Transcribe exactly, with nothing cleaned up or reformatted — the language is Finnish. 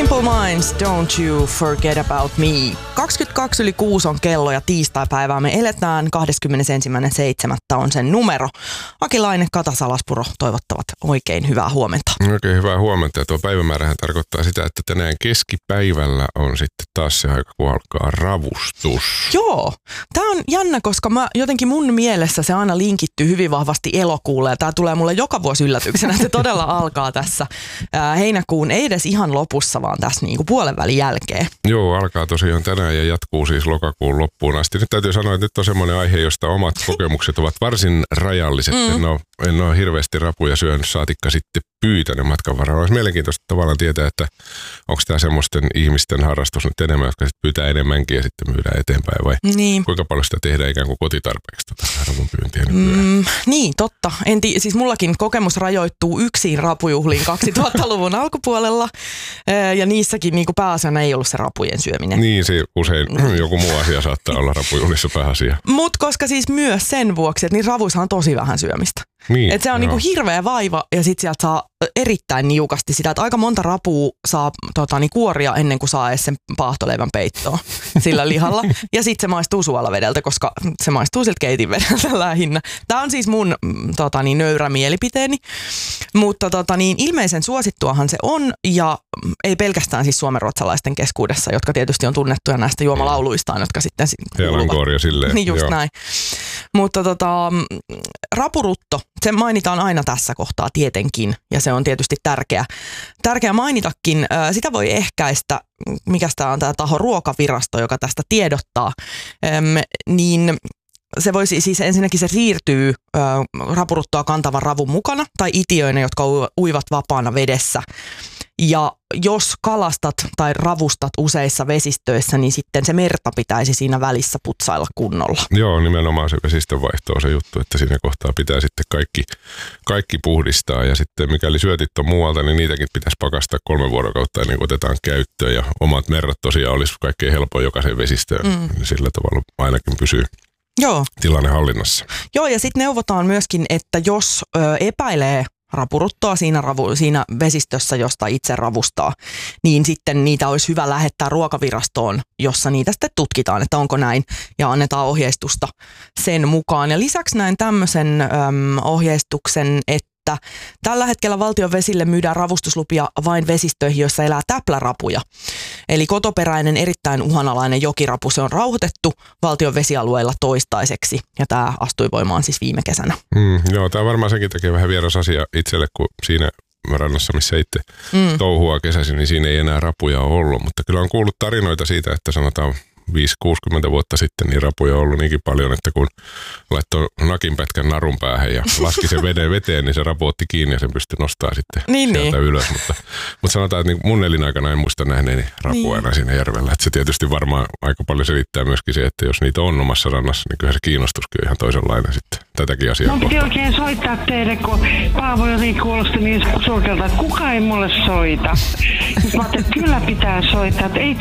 Simple Minds, Don't You Forget About Me. kaksikymmentäkaksi yli kuusi on kello ja tiistaipäivää me eletään. kahdeskymmenesensimmäinen seitsemättä on sen numero. Akilainen, Kata Salaspuro toivottavat oikein hyvää huomenta. Oikein hyvää huomenta. Ja tuo päivämäärähän tarkoittaa sitä, että tänään keskipäivällä on sitten taas se aika, kun alkaa ravustus. Joo. Tämä on jännä, koska mä jotenkin mun mielessä se aina linkittyy hyvin vahvasti elokuulle. Ja tämä tulee mulle joka vuosi yllätyksenä. Se todella alkaa tässä ää, heinäkuun, ei edes ihan lopussa, vaan tässä niinku puolen välin jälkeen. Joo, alkaa tosiaan tänään ja jatkuu siis lokakuun loppuun asti. Nyt täytyy sanoa, että nyt on semmoinen aihe, josta omat kokemukset ovat varsin rajalliset. Mm. En ole, en ole hirveästi rapuja syönyt, saatikka sitten pyytänyt matkan varrella. Olisi mielenkiintoista tavallaan tietää, että onko tämä semmoisten ihmisten harrastus nyt enemmän, jotka sitten pyytää enemmänkin ja sitten myydään eteenpäin vai niin. Kuinka paljon sitä tehdään ikään kuin kotitarpeeksi tota ravun pyyntiä nykyään? Mm, niin, totta. En tii, siis mullakin kokemus rajoittuu yksin rapujuhliin kaksituhattaluvun alkupuolella ja niissäkin niin kuin pääasiana ei ollut se rapujen syöminen. Niin, se usein joku muu asia saattaa olla rapujuhlissa pääasia. Mutta koska siis myös sen vuoksi, että niin ravuissa on tosi vähän syömistä. Niin, että se on niinku hirveä vaiva ja sit sieltä saa erittäin niukasti sitä, että aika monta rapua saa tota, niin kuoria ennen kuin saa edes sen paahtoleivän peittoa sillä lihalla. Ja sit se maistuu suolavedeltä, koska se maistuu siltä keitinvedeltä lähinnä. Tää on siis mun tota, niin, nöyrä mielipiteeni, mutta tota, niin, ilmeisen suosittuahan se on ja ei pelkästään siis suomenruotsalaisten keskuudessa, jotka tietysti on tunnettuja näistä juomalauluistaan, jotka sitten kuuluvat. Silleen. Niin just Joo. näin. Mutta tota, rapurutto, se mainitaan aina tässä kohtaa tietenkin ja se on tietysti tärkeä, tärkeä mainitakin. Sitä voi ehkäistä, mikä tämä on tämä taho Ruokavirasto, joka tästä tiedottaa, Öm, niin se voisi siis ensinnäkin se siirtyy ö, rapuruttoa kantavan ravun mukana tai itiöinä, jotka uivat vapaana vedessä. Ja jos kalastat tai ravustat useissa vesistöissä, niin sitten se merta pitäisi siinä välissä putsailla kunnolla. Joo, nimenomaan se vesistönvaihto on se juttu, että siinä kohtaa pitää sitten kaikki, kaikki puhdistaa. Ja sitten mikäli syötit on muualta, niin niitäkin pitäisi pakastaa kolme vuorokautta ennen kuin otetaan käyttöön. Ja omat merrat tosiaan olisi kaikkein helpoin jokaisen vesistöön. Mm. Sillä tavalla ainakin pysyy Joo. tilanne hallinnassa. Joo, ja sitten neuvotaan myöskin, että jos ö, epäilee rapuruttoa siinä, ravu, siinä vesistössä, josta itse ravustaa, niin sitten niitä olisi hyvä lähettää Ruokavirastoon, jossa niitä sitten tutkitaan, että onko näin, ja annetaan ohjeistusta sen mukaan. Ja lisäksi näin tämmöisen äm, ohjeistuksen, että tällä hetkellä valtion vesille myydään ravustuslupia vain vesistöihin, joissa elää täplärapuja. Eli kotoperäinen erittäin uhanalainen jokirapu, se on rauhoitettu valtion vesialueilla toistaiseksi. Ja tämä astui voimaan siis viime kesänä. Mm, joo, tämä varmaan senkin takia vähän vieras asia itselle, kun siinä rannassa, missä itse mm. touhua kesäisin, niin siinä ei enää rapuja ole ollut. Mutta kyllä on kuullut tarinoita siitä, että sanotaan viisi kuusikymmentä vuotta sitten niin rapuja on ollut niinkin paljon, että kun laittoi nakinpätkän narun päähän ja laski sen veden veteen, niin se rapu otti kiinni ja sen pystyi nostamaan sitten niin, sieltä niin. ylös. Mutta, mutta sanotaan, että niin mun elinaikana en muista nähneeni rapua niin. enää siinä järvellä. Että se tietysti varmaan aika paljon selittää myöskin se, että jos niitä on omassa rannassa, niin kyllä se kiinnostuskin on ihan toisenlainen sitten tätäkin asiaa kohtaan. Mun piti oikein soittaa teille, kun Paavo jotenkin kuulosti niin surkealta, että kukaan ei mulle soita. Mä ajattelin, että kyllä pitää soittaa, että ei